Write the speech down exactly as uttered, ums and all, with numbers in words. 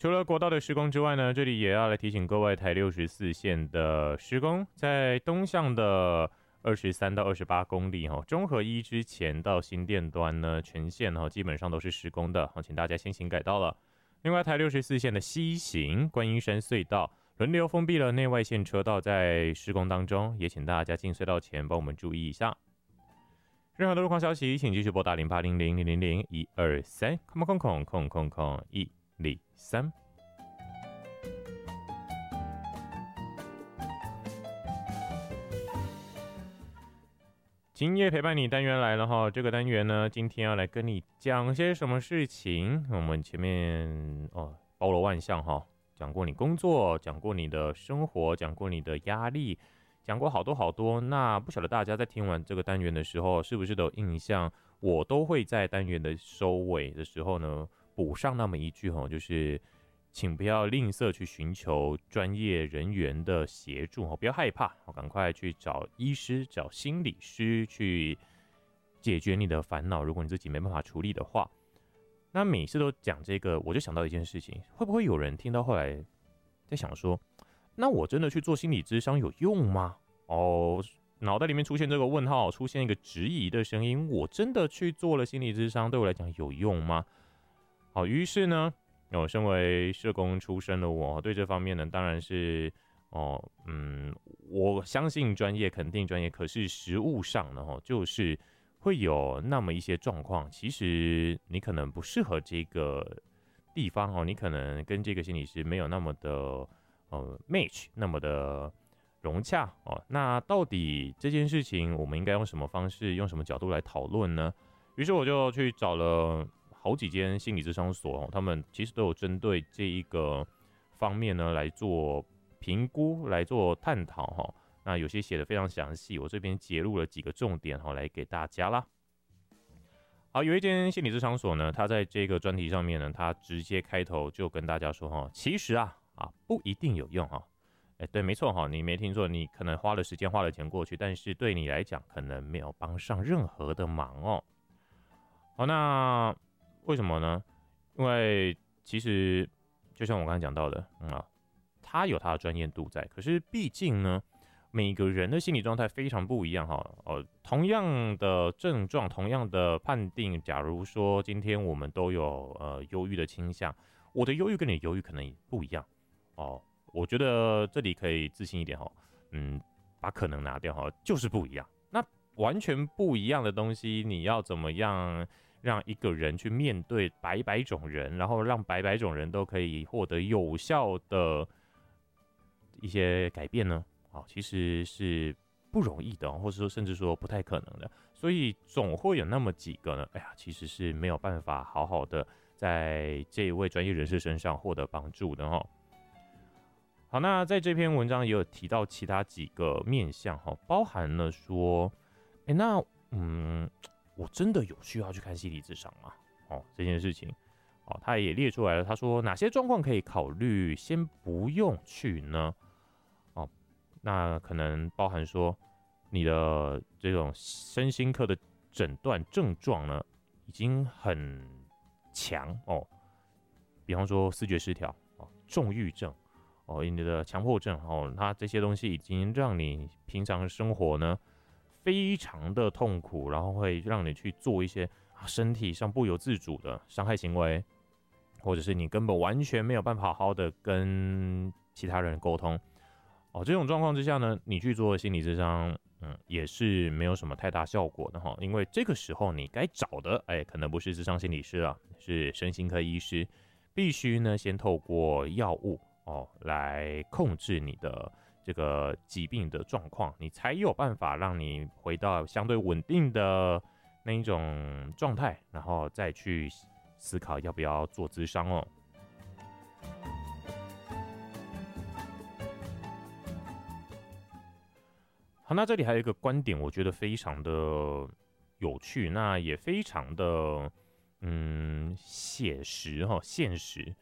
除了国道的施工之外呢，这里也要来提醒各位，台六十四线的施工，在东向的二十三到二十八公里中和一之前到新店端呢，全线基本上都是施工的，请大家先行改道了。另外，台六十四线的西行观音山隧道轮流封闭了内外线车道，在施工当中，也请大家进隧道前帮我们注意一下。任何的路况消息，请继续拨打零八零零零零零一二三空空空空空空一零三。今夜陪伴你单元来了哈，这个单元呢，今天要来跟你讲些什么事情？我们前面哦包罗万象哈，讲过你工作，讲过你的生活，讲过你的压力，讲过好多好多。那不晓得大家在听完这个单元的时候，是不是都有印象？我都会在单元的收尾的时候呢，补上那么一句哈，就是请不要吝啬去寻求专业人员的协助，不要害怕，赶快去找医师、找心理师去解决你的烦恼。如果你自己没办法处理的话，那每次都讲这个，我就想到一件事情：会不会有人听到后来在想说，那我真的去做心理咨商有用吗？哦，脑袋里面出现这个问号，出现一个质疑的声音：我真的去做了心理咨商，对我来讲有用吗？好，于是呢。哦，身为社工出身的我，对这方面呢，当然是哦，嗯，我相信专业，肯定专业。可是实务上呢，哦，就是会有那么一些状况，其实你可能不适合这个地方哦，你可能跟这个心理师没有那么的呃 match， 那么的融洽哦。那到底这件事情，我们应该用什么方式，用什么角度来讨论呢？于是我就去找了好几间心理咨商所，他们其实都有针对这一个方面呢来做评估，来做探讨。那有些写的非常详细，我这边截录了几个重点来给大家啦。好，有一间心理咨商所呢，他在这个专题上面呢，他直接开头就跟大家说，其实啊啊不一定有用哈。哎，对，没错，你没听错，你可能花了时间花了钱过去，但是对你来讲可能没有帮上任何的忙哦。好，那为什么呢？因为其实就像我刚才讲到的，嗯啊，他有他的专业度在，可是毕竟呢，每个人的心理状态非常不一样哈。哦，同样的症状，同样的判定，假如说今天我们都有呃忧郁的倾向，我的忧郁跟你的忧郁可能也不一样哦。我觉得这里可以自信一点哈，嗯，把可能拿掉哈，就是不一样。那完全不一样的东西，你要怎么样让一个人去面对百百种人，然后让百百种人都可以获得有效的一些改变呢？好，其实是不容易的，或者说甚至说不太可能的。所以总会有那么几个呢，哎呀，其实是没有办法好好的在这一位专业人士身上获得帮助的哈。好，那在这篇文章也有提到其他几个面向哈，包含了说，哎，那嗯。我真的有需要去看心理咨商吗？哦，这件事情，哦，他也列出来了。他说哪些状况可以考虑先不用去呢？哦，那可能包含说你的这种身心科的诊断症状呢，已经很强哦，比方说思觉失调哦、重郁症哦、你的强迫症哦，那这些东西已经让你平常生活呢。非常的痛苦，然后会让你去做一些身体上不由自主的伤害行为，或者是你根本完全没有办法好好的跟其他人沟通哦。这种状况之下呢，你去做心理咨商，嗯，也是没有什么太大效果的哈。因为这个时候你该找的，哎，可能不是咨商心理师了，是身心科医师，必须呢先透过药物哦来控制你的。这个疾病的状况，你才有办法让你回到相对稳定的那一种状态，然后再去思考要不要做咨商哦。好，那这里还有一个观点，我觉得非常的有趣，那也非常的嗯写实哈，现实。